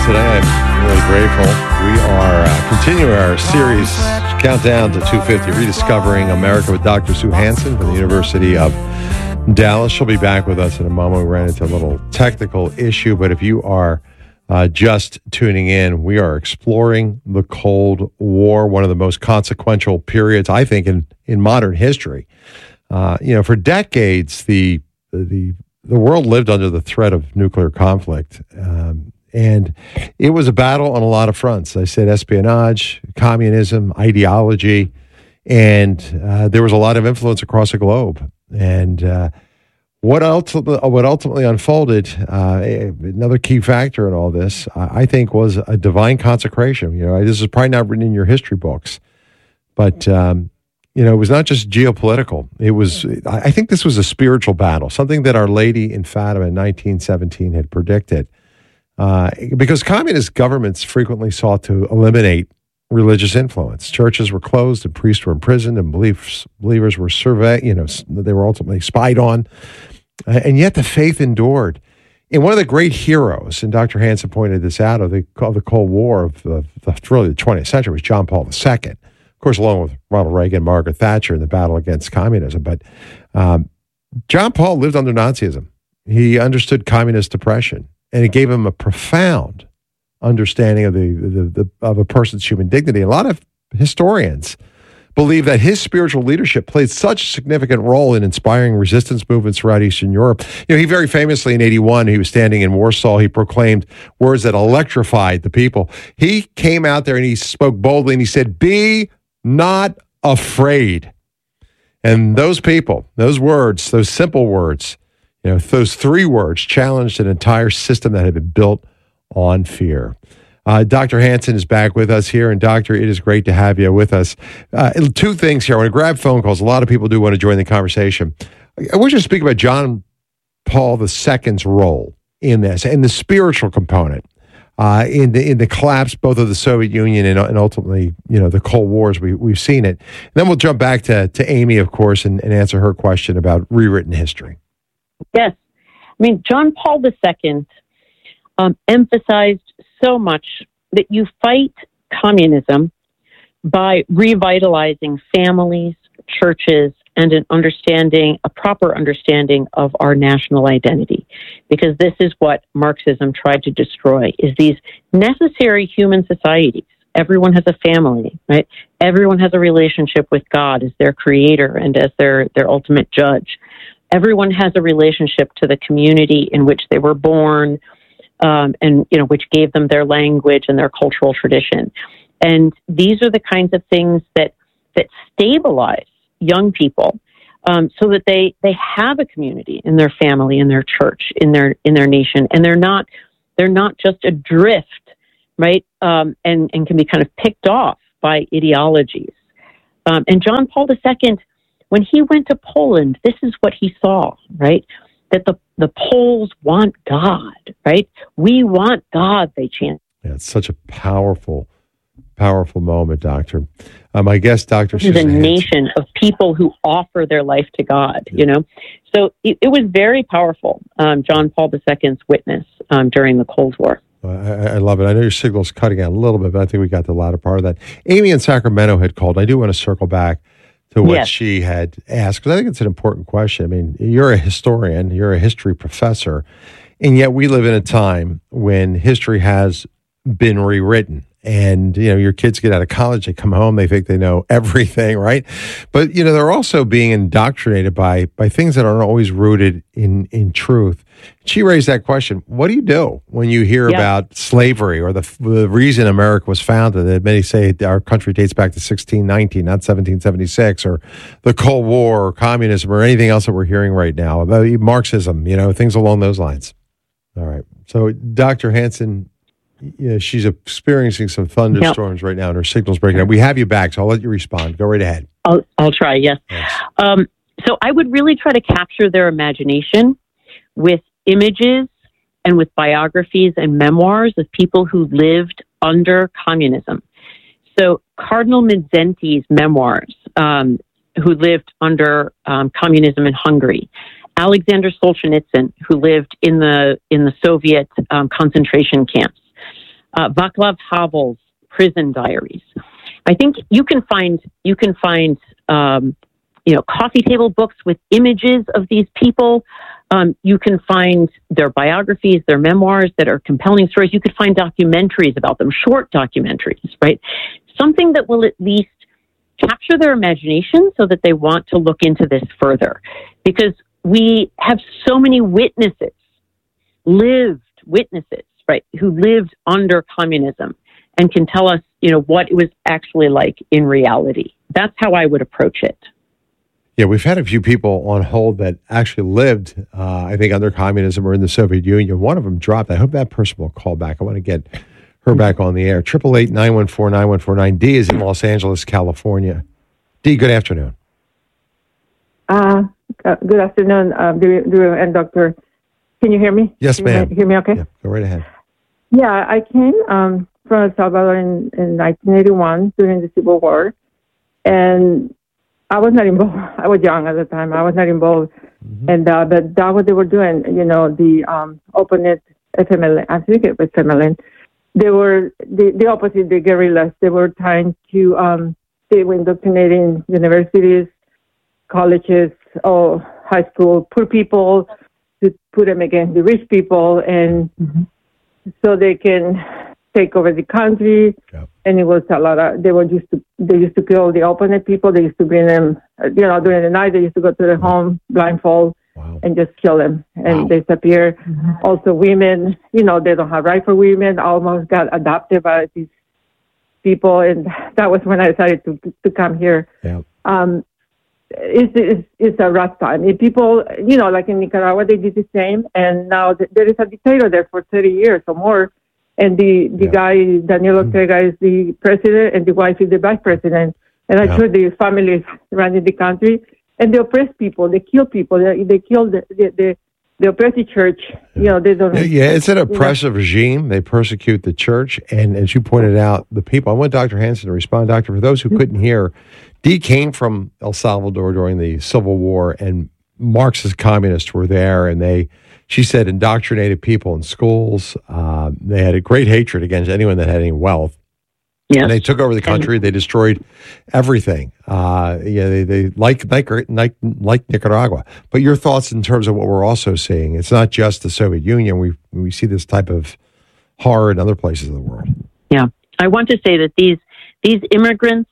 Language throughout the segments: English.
today. I'm really grateful. We are continuing our series, Countdown to 250, Rediscovering America with Dr. Sue Hansen from the University of Dallas. She'll be back with us in a moment. We ran into a little technical issue, but if you are just tuning in, we are exploring the Cold War, one of the most consequential periods, I think, in modern history. For decades, the world lived under the threat of nuclear conflict. And it was a battle on a lot of fronts. I said espionage, communism, ideology, and there was a lot of influence across the globe. And what ultimately unfolded, another key factor in all this, I think, was a divine consecration. This is probably not written in your history books, but it was not just geopolitical. It was, I think this was a spiritual battle, something that Our Lady in Fatima in 1917 had predicted. Because communist governments frequently sought to eliminate religious influence. Churches were closed and priests were imprisoned and believers were surveyed, they were ultimately spied on. And yet the faith endured. And one of the great heroes, and Dr. Hansen pointed this out, of the Cold War of the 20th century was John Paul II. Of course, along with Ronald Reagan and Margaret Thatcher in the battle against communism. But John Paul lived under Nazism. He understood communist oppression. And it gave him a profound understanding of a person's human dignity. A lot of historians believe that his spiritual leadership played such a significant role in inspiring resistance movements throughout Eastern Europe. He very famously in 1981, he was standing in Warsaw, he proclaimed words that electrified the people. He came out there and he spoke boldly and he said, "Be not afraid." And those people, those words, those simple words, those three words challenged an entire system that had been built on fear. Dr. Hansen is back with us here. And Doctor, it is great to have you with us. Two things here. I want to grab phone calls. A lot of people do want to join the conversation. I want you to speak about John Paul II's role in this and the spiritual component in the collapse both of the Soviet Union and ultimately, the Cold Wars. We've seen it. And then we'll jump back to Amy, of course, and answer her question about rewritten history. Yes. John Paul II emphasized so much that you fight communism by revitalizing families, churches, and a proper understanding of our national identity. Because this is what Marxism tried to destroy, is these necessary human societies. Everyone has a family, right? Everyone has a relationship with God as their creator and as their ultimate judge. Everyone has a relationship to the community in which they were born, and which gave them their language and their cultural tradition. And these are the kinds of things that stabilize young people, so that they have a community in their family, in their church, in their nation, and they're not just adrift, right? And can be kind of picked off by ideologies. And John Paul II, when he went to Poland, this is what he saw, right? That the Poles want God, right? We want God, they chant. Yeah, it's such a powerful moment, Doctor. My guest, Dr. This is a nation of people who offer their life to God, So it was very powerful, John Paul II's witness during the Cold War. I love it. I know your signal's cutting out a little bit, but I think we got the latter part of that. Amy in Sacramento had called. I do want to circle back to what she had asked, because I think it's an important question. You're a historian, you're a history professor, and yet we live in a time when history has been rewritten. And, your kids get out of college, they come home, they think they know everything, right? But, they're also being indoctrinated by things that aren't always rooted in truth. She raised that question. What do you do when you hear about slavery or the reason America was founded? That many say our country dates back to 1619, not 1776, or the Cold War or communism or anything else that we're hearing right now, about Marxism, things along those lines. All right. So, Dr. Hansen, she's experiencing some thunderstorms right now, and her signal's breaking up. We have you back, so I'll let you respond. Go right ahead. I'll try, yes. So I would really try to capture their imagination with images and with biographies and memoirs of people who lived under communism. So Cardinal Mindszenty's memoirs, who lived under communism in Hungary. Alexander Solzhenitsyn, who lived in the Soviet concentration camps. Václav Havel's prison diaries. I think you can find coffee table books with images of these people. You can find their biographies, their memoirs that are compelling stories. You could find documentaries about them, short documentaries, right? Something that will at least capture their imagination so that they want to look into this further. Because we have so many witnesses, lived witnesses, right, who lived under communism and can tell us, what it was actually like in reality. That's how I would approach it. Yeah, we've had a few people on hold that actually lived, I think, under communism or in the Soviet Union. One of them dropped. I hope that person will call back. I want to get her back on the air. 888-914-9149. Dee is in Los Angeles, California. Dee, good afternoon. Good afternoon, and Doctor. Can you hear me? Yes, ma'am. Can you hear me okay? Yeah, go right ahead. Yeah, I came from El Salvador in 1981 during the Civil War, and I was not involved. I was young at the time. I was not involved. Mm-hmm. And but that's what they were doing. The opponent FMLN, I think it was FMLN. They were the opposite, the guerrillas. They were trying to they were indoctrinating universities, colleges, or high school poor people to put them against the rich people, and so they can take over the country. Yep. And it was a lot of, they used to kill the opponent people. They used to bring them, during the night, they used to go to their home blindfold and just kill them and disappear. Mm-hmm. Also women, they don't have right for women, almost got adopted by these people. And that was when I decided to come here. Yep. It's a rough time. If people, like in Nicaragua, they did the same. And now there is a dictator there for 30 years or more. And the guy, Daniel Ortega, is the president, and the wife is the vice president. And I'm sure the families running the country. And they oppress people. They kill people. They kill the oppressive church. They don't. Yeah, it's an oppressive regime. They persecute the church. And as you pointed out, the people. I want Dr. Hansen to respond. Doctor, for those who couldn't hear, Dee came from El Salvador during the Civil War, and Marxist communists were there, and she said, indoctrinated people in schools. They had a great hatred against anyone that had any wealth. Yes. And they took over the country. They destroyed everything. They like Nicaragua. But your thoughts in terms of what we're also seeing? It's not just the Soviet Union. We see this type of horror in other places of the world. Yeah, I want to say that these immigrants,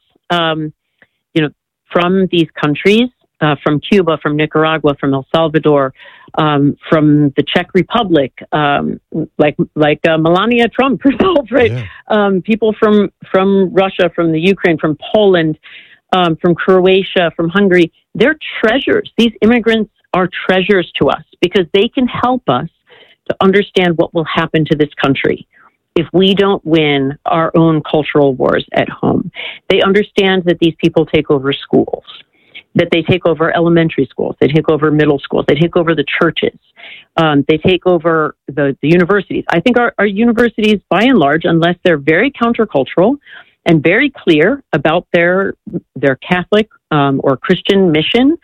from these countries, from Cuba, from Nicaragua, from El Salvador, from the Czech Republic, like Melania Trump herself, right? Yeah. People from Russia, from the Ukraine, from Poland, from Croatia, from Hungary. They're treasures. These immigrants are treasures to us because they can help us to understand what will happen to this country if we don't win our own cultural wars at home. They understand that these people take over schools, that they take over elementary schools, they take over middle schools, they take over the churches, they take over the universities. I think our universities, by and large, unless they're very countercultural and very clear about their Catholic or Christian mission,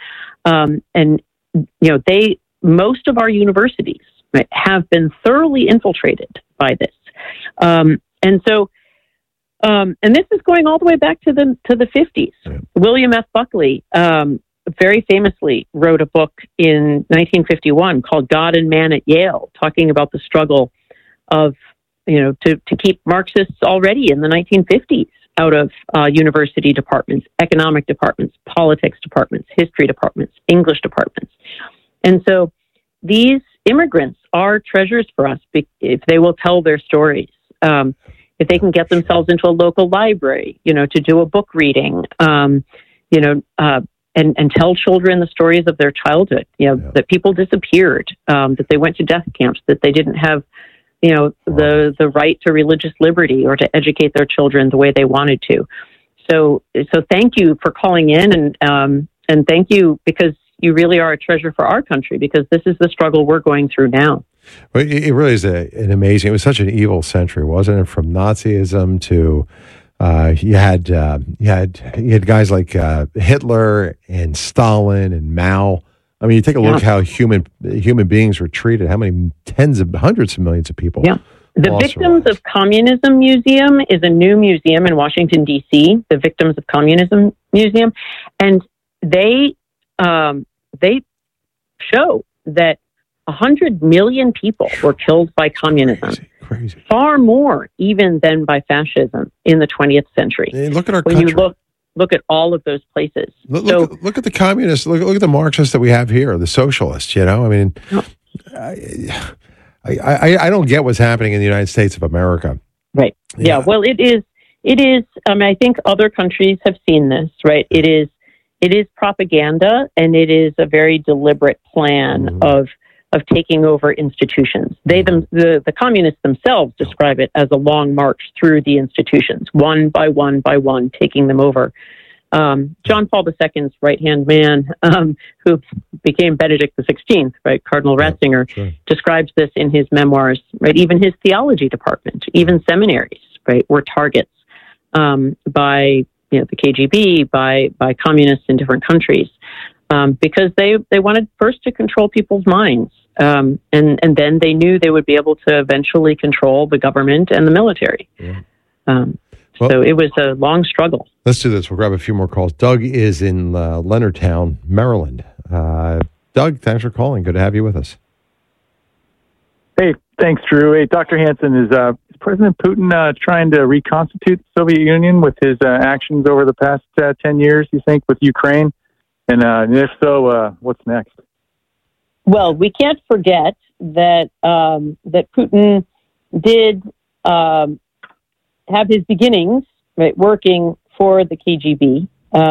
most of our universities, right, have been thoroughly infiltrated by this, and this is going all the way back to the 50s. Yeah. William F. Buckley very famously wrote a book in 1951 called God and Man at Yale, talking about the struggle of, to keep Marxists already in the 1950s out of university departments, economic departments, politics departments, history departments, English departments. And so these immigrants are treasures for us if they will tell their stories. If they can get themselves into a local library, to do a book reading, and tell children the stories of their childhood, that people disappeared, that they went to death camps, that they didn't have, the right to religious liberty or to educate their children the way they wanted to. So thank you for calling in, and thank you because you really are a treasure for our country, because this is the struggle we're going through now. Well, it really is an amazing. It was such an evil century, wasn't it? From Nazism to you had guys like Hitler and Stalin and Mao. I mean, you take a look how human beings were treated. How many hundreds of millions of people The Victims of Communism Museum is a new museum in Washington, D.C., the Victims of Communism Museum. And they show that 100 million people were killed by communism. Crazy. Far more even than by fascism in the 20th century. Look at our when country. You look at all of those places. Look at the communists. Look at the Marxists that we have here, the socialists. You know, I mean, I don't get what's happening in the United States of America. Right. Yeah. Well, it is. I think other countries have seen this. Right. It is propaganda, and it is a very deliberate plan of taking over institutions. The communists themselves describe it as a long march through the institutions, one by one by one, taking them over. John Paul II's right-hand man, who became Benedict XVI, right, Cardinal Ratzinger, describes this in his memoirs, right? Even his theology department, even seminaries, right, were targets by the KGB, by communists in different countries, because they wanted first to control people's minds. And then they knew they would be able to eventually control the government and the military. So it was a long struggle. Let's do this. We'll grab a few more calls. Doug is in Leonardtown, Maryland. Doug, thanks for calling. Good to have you with us. Hey, thanks, Drew. Hey, Dr. Hansen, is President Putin trying to reconstitute the Soviet Union with his actions over the past 10 years, you think, with Ukraine? And if so, what's next? Well, we can't forget that that Putin did have his beginnings, right, working for the KGB,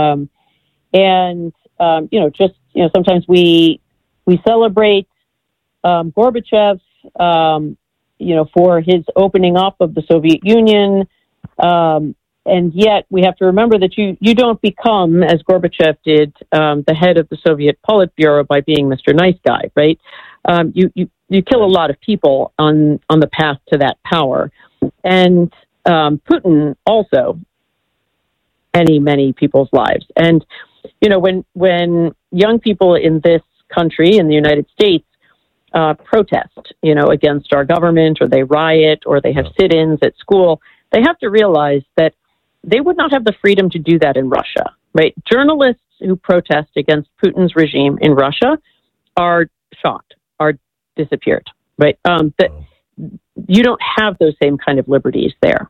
sometimes we celebrate Gorbachev, for his opening up of the Soviet Union. And yet we have to remember that you don't become, as Gorbachev did, the head of the Soviet Politburo by being Mr. Nice Guy, right? You kill a lot of people on the path to that power. And Putin also many people's lives. And, when young people in this country, in the United States, protest, against our government, or they riot, or they have sit-ins at school, they have to realize that they would not have the freedom to do that in Russia, right? Journalists who protest against Putin's regime in Russia are shot, are disappeared, right? You don't have those same kind of liberties there.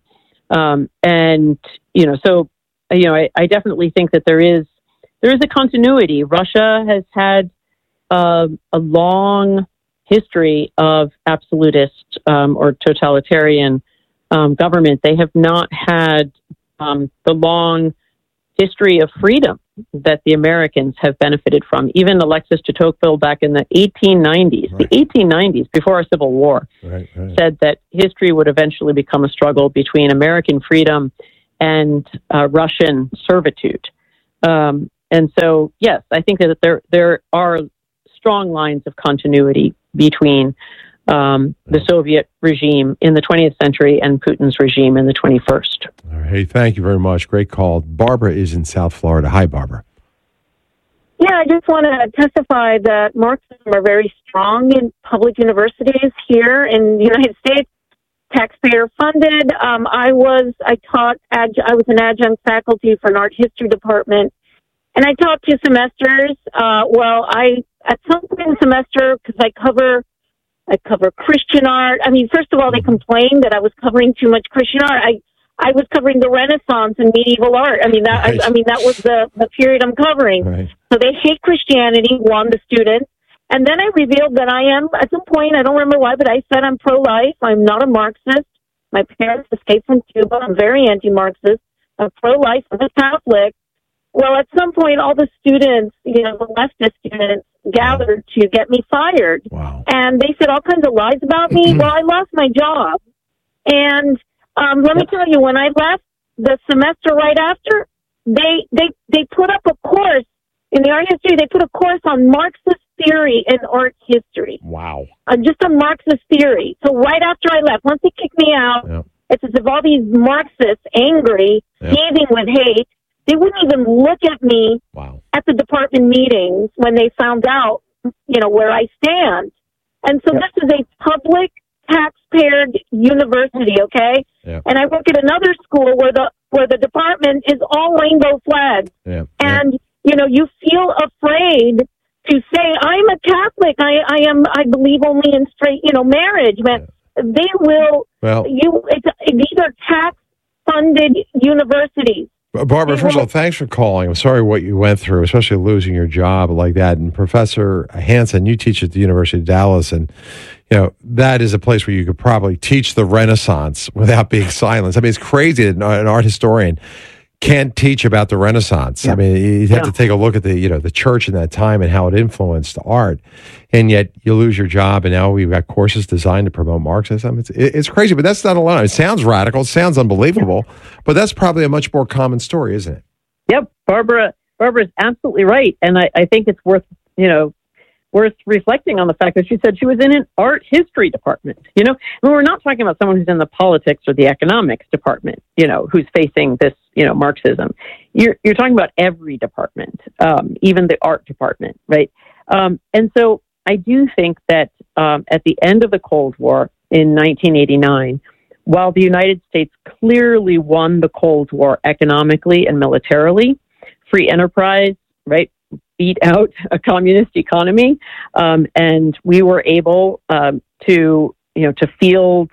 I definitely think that there is a continuity. Russia has had a long history of absolutist or totalitarian government. They have not had the long history of freedom that the Americans have benefited from. Even Alexis de Tocqueville back in the 1890s, the 1890s, before our Civil War, said that history would eventually become a struggle between American freedom and Russian servitude. And so, yes, I think that there are strong lines of continuity between the Soviet regime in the 20th century and Putin's regime in the 21st. All right. Hey, thank you very much. Great call. Barbara is in South Florida. Hi, Barbara. Yeah, I just want to testify that Marxism are very strong in public universities here in the United States, taxpayer funded. I was an adjunct faculty for an art history department, and I taught 2 semesters. At some point in the semester, because I cover Christian art. I mean, first of all, they complained that I was covering too much Christian art. I was covering the Renaissance and medieval art. I mean, that was the period I'm covering. Right. So they hate Christianity, the students. And then I revealed that I am, at some point, I don't remember why, but I said I'm pro-life. I'm not a Marxist. My parents escaped from Cuba. I'm very anti-Marxist. I'm pro-life. I'm a Catholic. Well, at some point, all the students, the leftist students, gathered to get me fired. Wow. And they said all kinds of lies about me. Well, I lost my job. And let me tell you, when I left the semester right after, they put up a course in the art history. They put a course on Marxist theory and art history. Wow. Just a Marxist theory. So right after I left, once they kicked me out, it's as if all these Marxists, angry, heaving with hate, they wouldn't even look at me at the department meetings when they found out, where I stand. And so this is a public taxpayer university, okay? Yeah. And I work at another school where the department is all rainbow flags. Yeah. And, you know, you feel afraid to say, I'm a Catholic. I believe only in straight, you know, marriage. But they will, these are tax-funded universities. Barbara, first of all, thanks for calling. I'm sorry what you went through, especially losing your job like that. And Professor Hanson, you teach at the University of Dallas, and you know that is a place where you could probably teach the Renaissance without being silenced. I mean, it's crazy that an art historian can't teach about the Renaissance. I mean, you have to take a look at the church in that time and how it influenced art, and yet you lose your job, and now we've got courses designed to promote Marxism. It's crazy, but that's not alone. It sounds radical, it sounds unbelievable, but that's probably a much more common story, isn't it? Yep, Barbara's absolutely right, and I think it's worth reflecting on the fact that she said she was in an art history department. You know, and we're not talking about someone who's in the politics or the economics department, you know, who's facing this, you know, Marxism. You're talking about every department, even the art department, right? And so I do think that at the end of the Cold War in 1989, while the United States clearly won the Cold War economically and militarily, free enterprise, right, beat out a communist economy, and we were able to field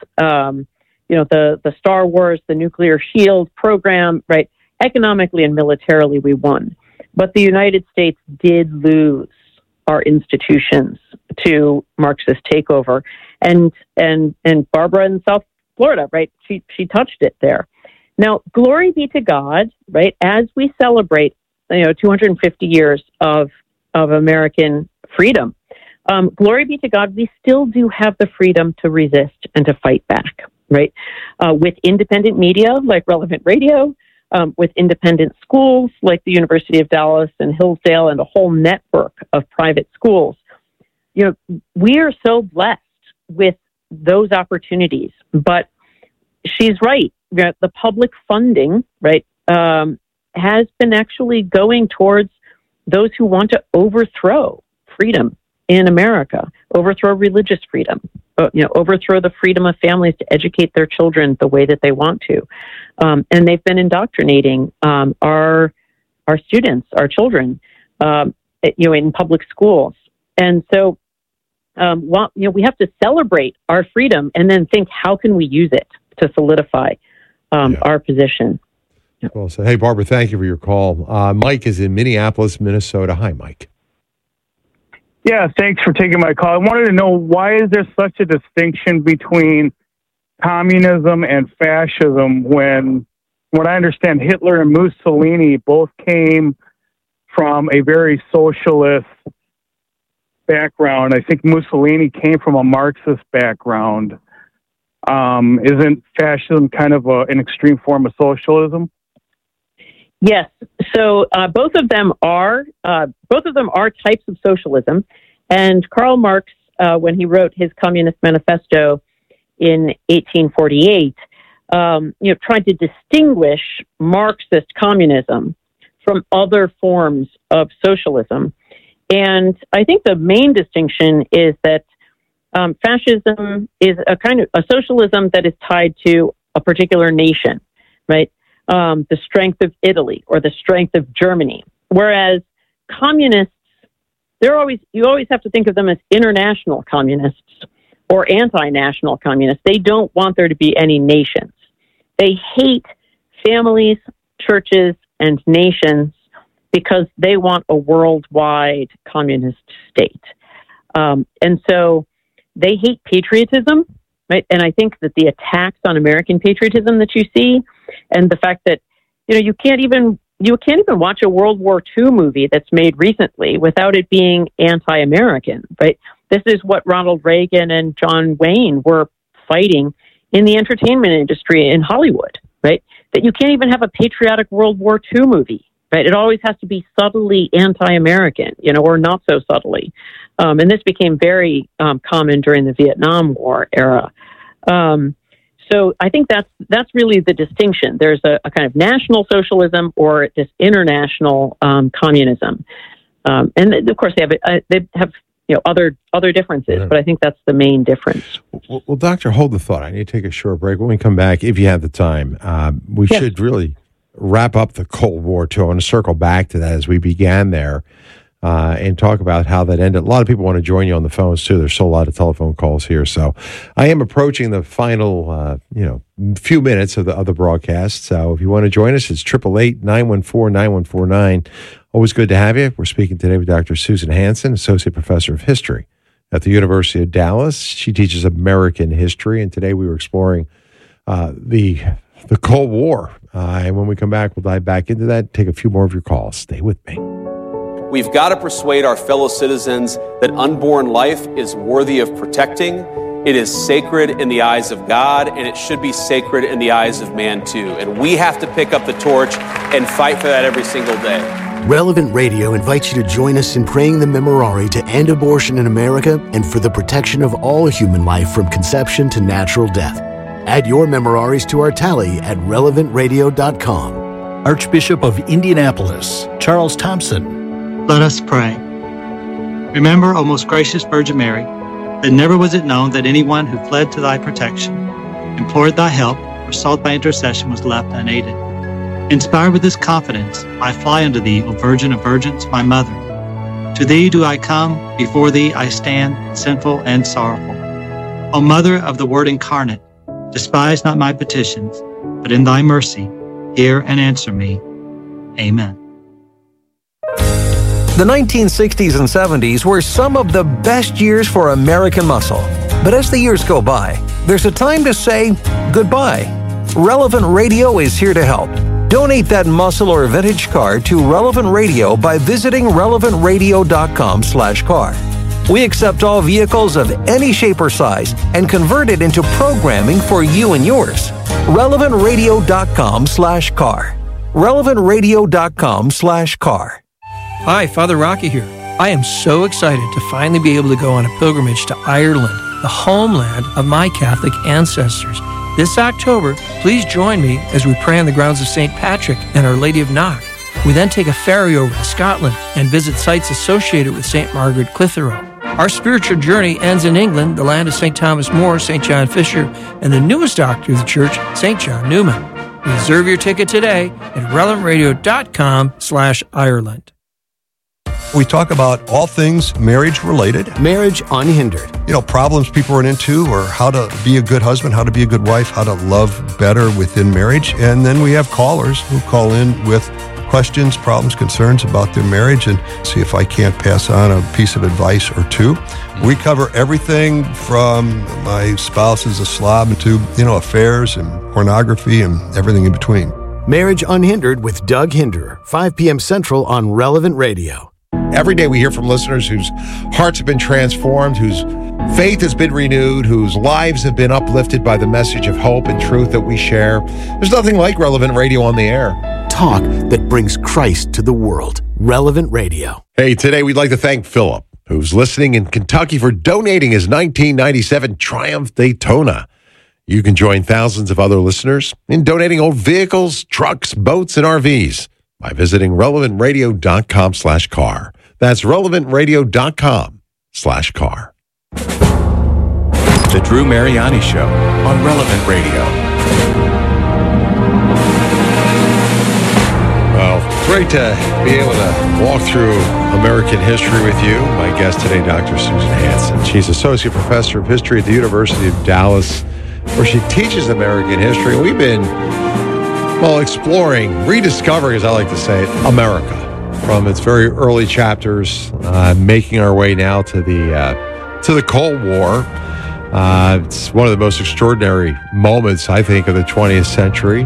the Star Wars, the nuclear shield program, right? Economically and militarily, we won, but the United States did lose our institutions to Marxist takeover, and Barbara in South Florida, right? She touched it there. Now, glory be to God, right? As we celebrate 250 years of American freedom. Glory be to God, we still do have the freedom to resist and to fight back, right? With independent media like Relevant Radio, with independent schools like the University of Dallas and Hillsdale and a whole network of private schools. You know, we are so blessed with those opportunities. But she's right. The public funding, right, has been actually going towards those who want to overthrow freedom in America, overthrow religious freedom, overthrow the freedom of families to educate their children the way that they want to. And they've been indoctrinating our students, our children, in public schools. And so, we have to celebrate our freedom and then think, how can we use it to solidify our position? Well said. Hey, Barbara, thank you for your call. Mike is in Minneapolis, Minnesota. Hi, Mike. Yeah, thanks for taking my call. I wanted to know, why is there such a distinction between communism and fascism when I understand Hitler and Mussolini both came from a very socialist background? I think Mussolini came from a Marxist background. Isn't fascism kind of an extreme form of socialism? Yes. So both of them are types of socialism. And Karl Marx, when he wrote his Communist Manifesto in 1848, tried to distinguish Marxist communism from other forms of socialism. And I think the main distinction is that fascism is a kind of a socialism that is tied to a particular nation, right? The strength of Italy or the strength of Germany. Whereas communists, you always have to think of them as international communists or anti-national communists. They don't want there to be any nations. They hate families, churches, and nations because they want a worldwide communist state. And so they hate patriotism, right? And I think that the attacks on American patriotism that you see, and the fact that you can't even watch a World War II movie that's made recently without it being anti-American, right? This is what Ronald Reagan and John Wayne were fighting in the entertainment industry in Hollywood, right? That you can't even have a patriotic World War II movie, right? It always has to be subtly anti-American, or not so subtly. And this became very common during the Vietnam War era. So I think that's really the distinction. There's a kind of national socialism or this international communism, and of course they have other differences, but I think that's the main difference. Well, Doctor, hold the thought. I need to take a short break. When we come back, if you have the time, we should really wrap up the Cold War, too. I want to circle back to that as we began there and talk about how that ended. A lot of people want to join you on the phones, too. There's still a lot of telephone calls here. So I am approaching the final, few minutes of the broadcast. So if you want to join us, it's 888-914-9149. Always good to have you. We're speaking today with Dr. Susan Hansen, Associate Professor of History at the University of Dallas. She teaches American history, and today we were exploring the Cold War. And when we come back, we'll dive back into that, take a few more of your calls. Stay with me. We've got to persuade our fellow citizens that unborn life is worthy of protecting. It is sacred in the eyes of God, and it should be sacred in the eyes of man, too. And we have to pick up the torch and fight for that every single day. Relevant Radio invites you to join us in praying the Memorare to end abortion in America and for the protection of all human life from conception to natural death. Add your Memoraries to our tally at relevantradio.com. Archbishop of Indianapolis, Charles Thompson. Let us pray. Remember, O most gracious Virgin Mary, that never was it known that anyone who fled to thy protection, implored thy help, or sought thy intercession was left unaided. Inspired with this confidence, I fly unto thee, O Virgin of Virgins, my Mother. To thee do I come, before thee I stand, sinful and sorrowful. O Mother of the Word incarnate, despise not my petitions, but in thy mercy, hear and answer me. Amen. The 1960s and 70s were some of the best years for American muscle. But as the years go by, there's a time to say goodbye. Relevant Radio is here to help. Donate that muscle or vintage car to Relevant Radio by visiting relevantradio.com/car. We accept all vehicles of any shape or size and convert it into programming for you and yours. relevantradio.com/car. relevantradio.com/car. Hi, Father Rocky here. I am so excited to finally be able to go on a pilgrimage to Ireland, the homeland of my Catholic ancestors. This October, please join me as we pray on the grounds of St. Patrick and Our Lady of Knock. We then take a ferry over to Scotland and visit sites associated with St. Margaret Clitheroe. Our spiritual journey ends in England, the land of St. Thomas More, St. John Fisher, and the newest doctor of the church, St. John Newman. Reserve your ticket today at relevantradio.com/Ireland. We talk about all things marriage related. Marriage Unhindered. Problems people run into, or how to be a good husband, how to be a good wife, how to love better within marriage. And then we have callers who call in with questions, problems, concerns about their marriage, and see if I can't pass on a piece of advice or two. We cover everything from my spouse is a slob to, affairs and pornography and everything in between. Marriage Unhindered with Doug Hinderer, 5 p.m. Central on Relevant Radio. Every day we hear from listeners whose hearts have been transformed, whose faith has been renewed, whose lives have been uplifted by the message of hope and truth that we share. There's nothing like Relevant Radio on the air. Talk that brings Christ to the world. Relevant Radio. Hey, today we'd like to thank Philip, who's listening in Kentucky, for donating his 1997 Triumph Daytona. You can join thousands of other listeners in donating old vehicles, trucks, boats, and RVs by visiting relevantradio.com/car. That's relevantradio.com/car. The Drew Mariani Show on Relevant Radio. Well, great to be able to walk through American history with you. My guest today, Dr. Susan Hansen. She's Associate Professor of History at the University of Dallas, where she teaches American history. We've been, exploring, rediscovering, as I like to say it, America from its very early chapters, making our way now to the Cold War. It's one of the most extraordinary moments, I think, of the 20th century.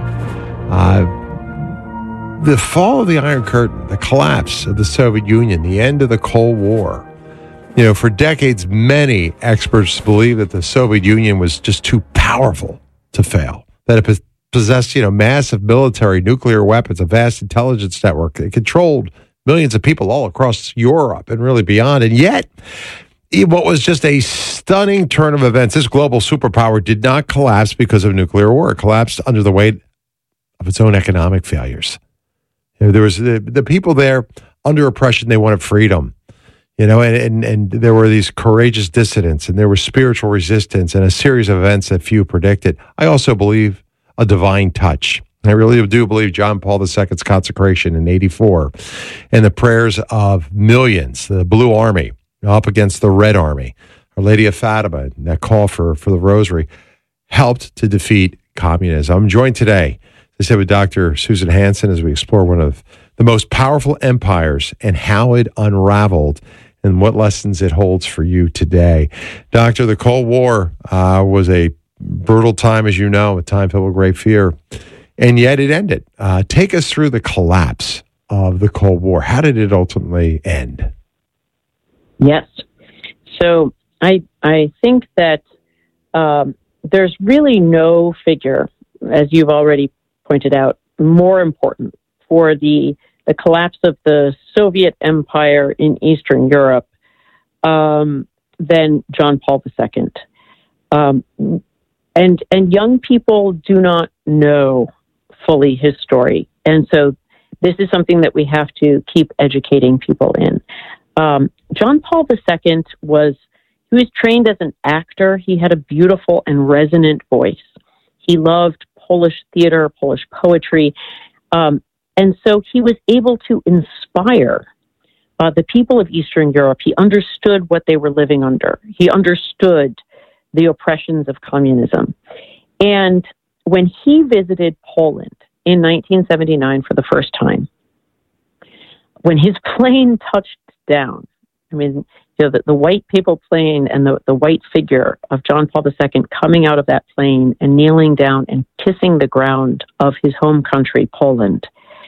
The fall of the Iron Curtain, the collapse of the Soviet Union, the end of the Cold War. For decades, many experts believed that the Soviet Union was just too powerful to fail, that it possessed, massive military nuclear weapons, a vast intelligence network. It controlled millions of people all across Europe and really beyond. And yet, what was just a stunning turn of events, this global superpower did not collapse because of nuclear war. It collapsed under the weight of its own economic failures. There was the people there under oppression. They wanted freedom. You know, and there were these courageous dissidents, and there was spiritual resistance, and a series of events that few predicted. I also believe a divine touch. I really do believe John Paul II's consecration in 84 and the prayers of millions, the Blue Army up against the Red Army, Our Lady of Fatima, and that call for the Rosary, helped to defeat communism. I'm joined today, as I said, with Dr. Susan Hansen as we explore one of the most powerful empires and how it unraveled and what lessons it holds for you today. Doctor, the Cold War was a brutal time, as you know, a time filled with great fear, and yet it ended. Take us through the collapse of the Cold War. How did it ultimately end? Yes. So I think that there's really no figure, as you've already pointed out, more important for the collapse of the Soviet Empire in Eastern Europe than John Paul II. And young people do not know fully his story. And so this is something that we have to keep educating people in. John Paul II was trained as an actor. He had a beautiful and resonant voice. He loved Polish theater, Polish poetry. And so he was able to inspire the people of Eastern Europe. He understood what they were living under. He understood the oppressions of communism. And when he visited Poland in 1979 for the first time, when his plane touched down, I mean, you know, the white papal plane and the white figure of John Paul II coming out of that plane and kneeling down and kissing the ground of his home country, Poland,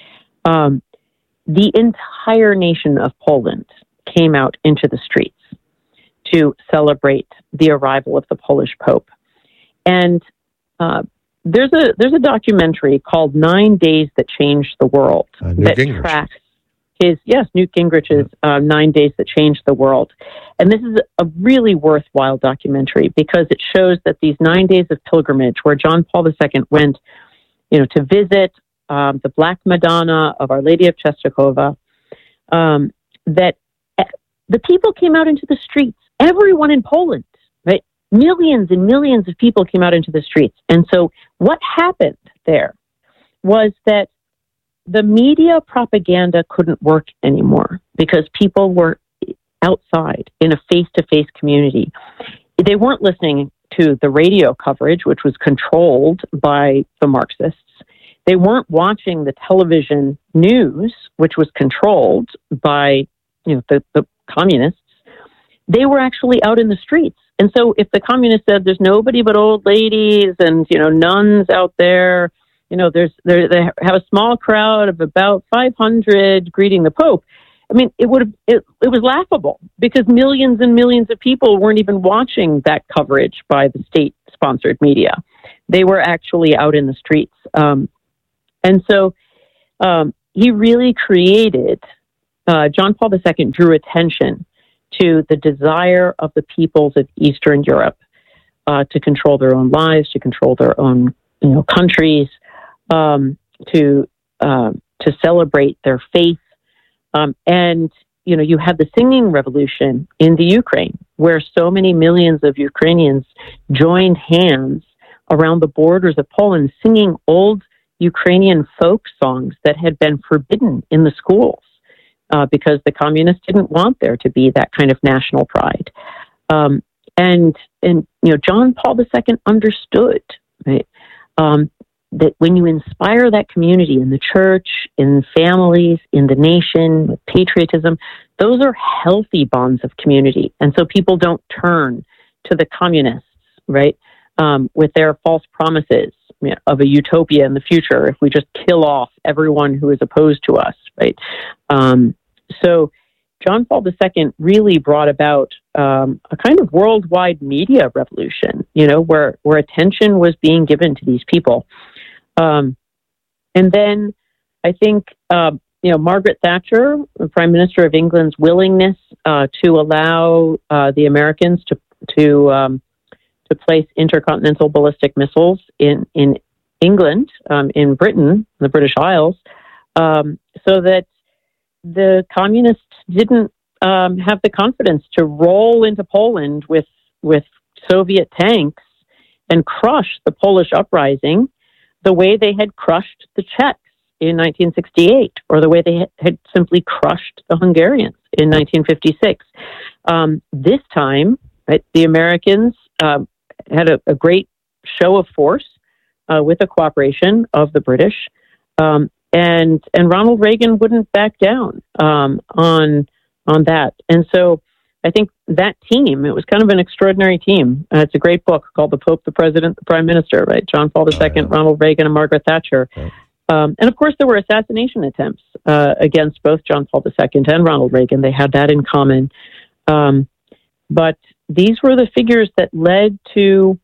the entire nation of Poland came out into the streets to celebrate the arrival of the Polish Pope. And there's a documentary called 9 Days That Changed the World that tracks Newt Gingrich's 9 Days That Changed the World. And this is a really worthwhile documentary because it shows that these 9 days of pilgrimage where John Paul II went, you know, to visit the Black Madonna of Our Lady of Czestochowa, that the people came out into the streets, everyone in Poland, right? Millions and millions of people came out into the streets. And so what happened there was that the media propaganda couldn't work anymore because people were outside in a face-to-face community. They weren't listening to the radio coverage, which was controlled by the Marxists. They weren't watching the television news, which was controlled by, you know, the communists. They were actually out in the streets. And so if the communists said there's nobody but old ladies and, you know, nuns out there, you know, they have a small crowd of about 500 greeting the Pope. I mean, it was laughable because millions and millions of people weren't even watching that coverage by the state-sponsored media. They were actually out in the streets. And so he really created, John Paul II drew attention to the desire of the peoples of Eastern Europe to control their own lives, to control their own, you know, countries, to celebrate their faith. And, you know, you had the singing revolution in the Ukraine, where so many millions of Ukrainians joined hands around the borders of Poland, singing old Ukrainian folk songs that had been forbidden in the schools because the communists didn't want there to be that kind of national pride. And you know, John Paul II understood, right, that when you inspire that community in the church, in families, in the nation, with patriotism, those are healthy bonds of community. And so people don't turn to the communists, right, with their false promises, you know, of a utopia in the future if we just kill off everyone who is opposed to us, right? So John Paul II really brought about a kind of worldwide media revolution, you know, where attention was being given to these people. And then I think, you know, Margaret Thatcher, the Prime Minister of England's willingness to allow the Americans to place intercontinental ballistic missiles in England, in Britain, the British Isles, so that the communists didn't have the confidence to roll into Poland with Soviet tanks and crush the Polish uprising the way they had crushed the Czechs in 1968, or the way they had simply crushed the Hungarians in 1956. This time, right, the Americans had a great show of force with the cooperation of the British, and Ronald Reagan wouldn't back down on that. And so I think that team, it was kind of an extraordinary team. It's a great book called The Pope, the President, the Prime Minister, right? John Paul II, Ronald Reagan, and Margaret Thatcher. And of course, there were assassination attempts against both John Paul II and Ronald Reagan. They had that in common. But these were the figures that led to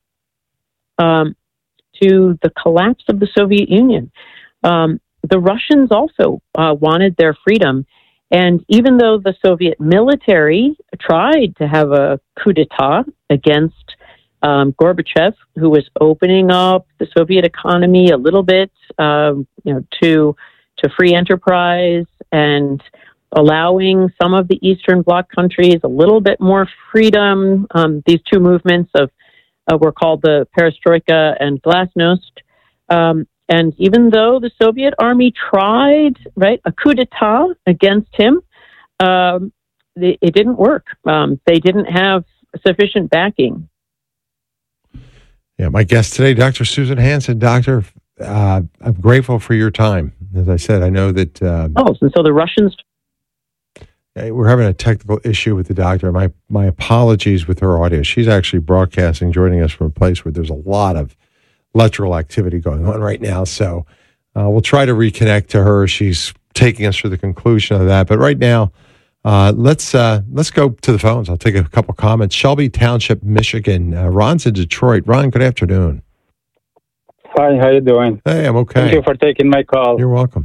the collapse of the Soviet Union. The Russians also wanted their freedom. And even though the Soviet military tried to have a coup d'etat against Gorbachev, who was opening up the Soviet economy a little bit, to free enterprise and allowing some of the Eastern Bloc countries a little bit more freedom. These two movements were called the Perestroika and Glasnost. And even though the Soviet army tried, right, a coup d'etat against him, it didn't work. They didn't have sufficient backing. Yeah, my guest today, Dr. Susan Hansen. Doctor, I'm grateful for your time. As I said, I know that... and so the Russians... We're having a technical issue with the doctor. My apologies with her audio. She's actually broadcasting, joining us from a place where there's a lot of electrical activity going on right now. So we'll try to reconnect to her. She's taking us through the conclusion of that. But right now, let's go to the phones. I'll take a couple comments. Shelby Township, Michigan. Ron's in Detroit. Ron, good afternoon. Hi, how you doing? Hey, I'm okay. Thank you for taking my call. You're welcome.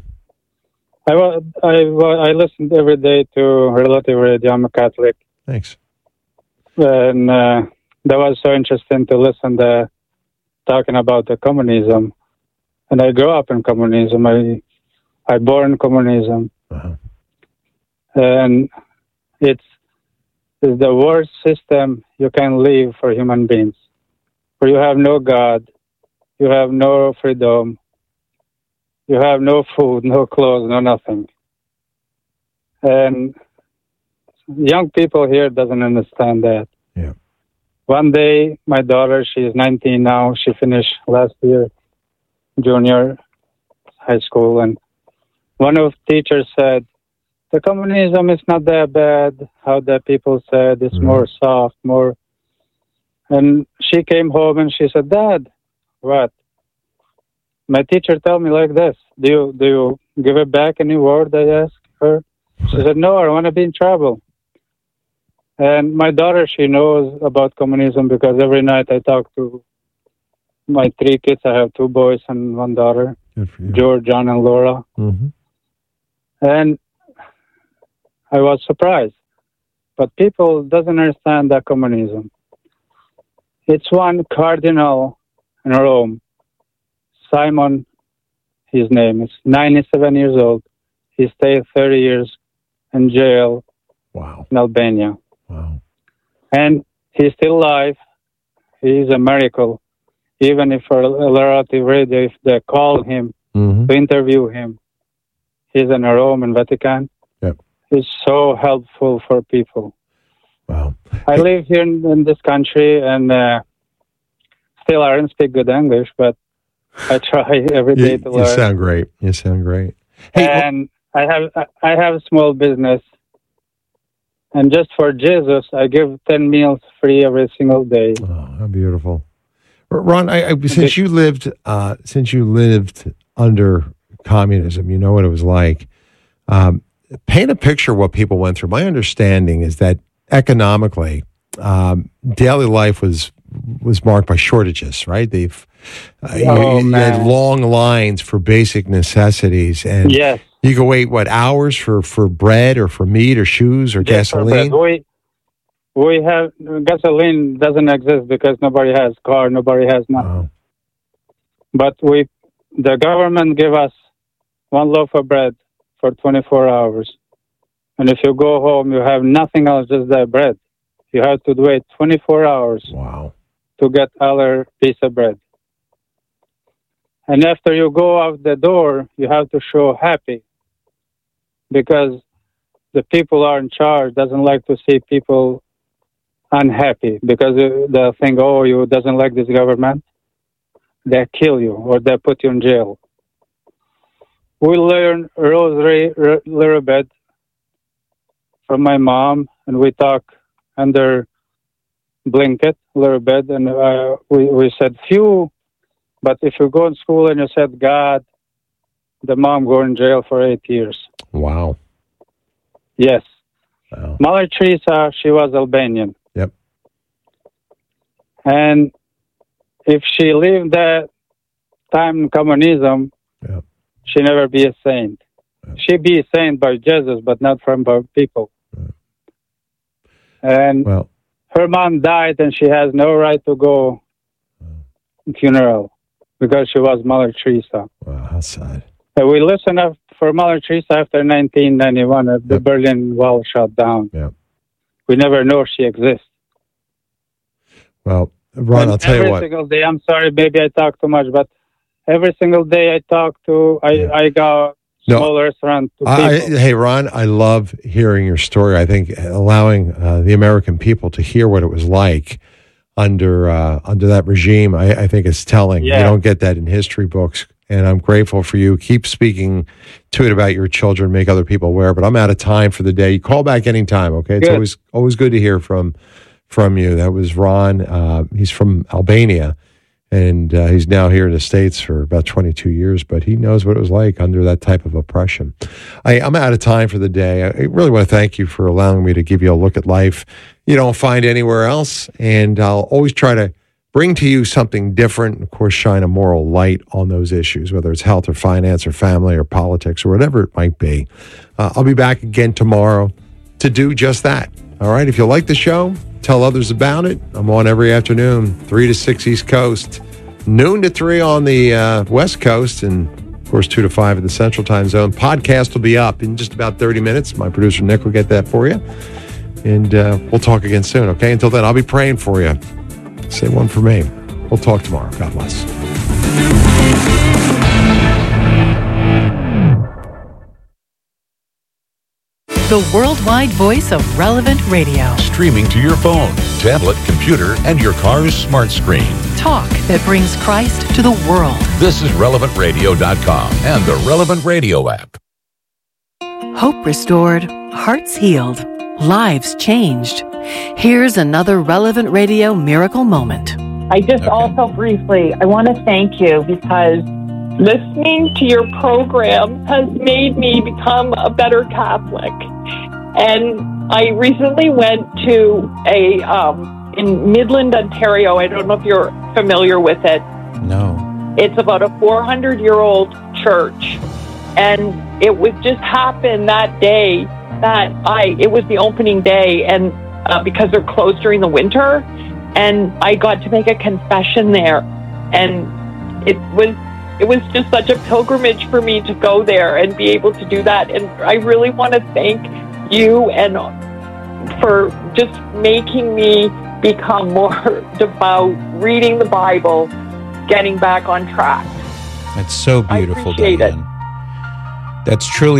I listened every day to Relative Radio. I'm a Catholic. Thanks. And that was so interesting to listen to talking about the communism. And I grew up in communism. I born in communism. Uh-huh. And it's the worst system you can live for human beings. Where you have no God, you have no freedom, you have no food, no clothes, no nothing. And young people here doesn't understand that. Yeah. One day, my daughter, she is 19 now. She finished last year, junior high school. And one of the teachers said, the communism is not that bad, how the people said. It's more soft, more... And she came home and she said, Dad, what? My teacher told me like this, do you give it back any word? I asked her. She said, no, I want to be in trouble. And my daughter, she knows about communism because every night I talk to my 3 kids. I have 2 boys and 1 daughter, George, John, and Laura. Mm-hmm. And I was surprised. But people doesn't understand that communism. It's one cardinal in Rome, Simon, his name is 97 years old. He stayed 30 years in jail in Albania. Wow. And he's still alive. He's a miracle. Even if for Relative Radio, if they call him to interview him, he's in Rome and Vatican. Yep. He's so helpful for people. Wow. I live here in this country, and still I don't speak good English, but I try every day to learn. You sound great. You sound great. Hey, and I have a small business, and just for Jesus, I give 10 meals free every single day. Oh, how beautiful, Ron! Since you lived under communism, you know what it was like. Paint a picture of what people went through. My understanding is that economically, daily life was marked by shortages, right? You had long lines for basic necessities, and yes. You could wait hours for bread or for meat or shoes or gasoline. We have gasoline doesn't exist because nobody has car, nobody has nothing. Oh. But the government give us 1 loaf of bread for 24 hours. And if you go home, you have nothing else, just that bread. You have to wait 24 hours to get other piece of bread. And after you go out the door, you have to show happy, because the people are in charge doesn't like to see people unhappy, because they think, oh, you doesn't like this government, they kill you or they put you in jail. We learn rosary a little bit from my mom, and we talk under blanket a little bit, and we said few, but if you go in school and you said God, the mom go in jail for 8 years. Wow. Yes. Wow. Mother Teresa, she was Albanian. Yep. And if she lived that time in communism, she never be a saint. She be a saint by Jesus, but not from by people. And her mom died, and she has no right to go funeral because she was Mother Teresa. Wow, how sad. And we listened up for Mother Teresa after 1991, the Berlin Wall shut down. Yep. We never know she exists. Well, Ron, I'll tell you what. Every single day, I'm sorry, maybe I talk too much, but every single day I talk to, I go small restaurant to people. Hey, Ron, I love hearing your story. I think allowing the American people to hear what it was like under that regime, I think is telling. Yeah. You don't get that in history books, and I'm grateful for you. Keep speaking to it about your children, make other people aware. But I'm out of time for the day. You call back anytime, okay? It's always good to hear from you. That was Ron. He's from Albania. And he's now here in the States for about 22 years, but he knows what it was like under that type of oppression. I'm out of time for the day. I really want to thank you for allowing me to give you a look at life you don't find anywhere else. And I'll always try to bring to you something different, and of course, shine a moral light on those issues, whether it's health or finance or family or politics or whatever it might be. I'll be back again tomorrow to do just that. All right, if you like the show, tell others about it. I'm on every afternoon, 3 to 6 East Coast, noon to 3 on the West Coast, and, of course, 2 to 5 in the Central Time Zone. Podcast will be up in just about 30 minutes. My producer, Nick, will get that for you. And we'll talk again soon, okay? Until then, I'll be praying for you. Say one for me. We'll talk tomorrow. God bless. The worldwide voice of Relevant Radio. Streaming to your phone, tablet, computer, and your car's smart screen. Talk that brings Christ to the world. This is RelevantRadio.com and the Relevant Radio app. Hope restored, hearts healed, lives changed. Here's another Relevant Radio miracle moment. I just also briefly, I want to thank you because listening to your program has made me become a better Catholic. And I recently went to in Midland, Ontario. I don't know if you're familiar with it. No. It's about a 400-year-old church. And it would just happen that day that it was the opening day, and because they're closed during the winter, and I got to make a confession there. And it was just such a pilgrimage for me to go there and be able to do that. And I really want to thank you and for just making me become more devout, reading the Bible, getting back on track. That's so beautiful, I appreciate Diane. That's truly